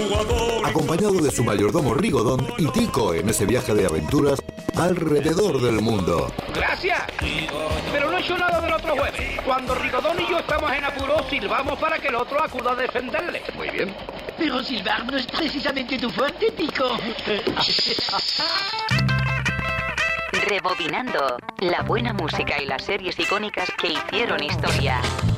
acompañado de su mayordomo Rigodón y Tico en ese viaje de aventuras alrededor del mundo. Gracias. Pero no he hecho nada del otro jueves. Cuando Rigodón y yo estamos en apuros, silbamos para que el otro acuda a defenderle. Muy bien. Pero silbar no es precisamente tu fuerte, Tico. Rebobinando. La buena música y las series icónicas que hicieron historia.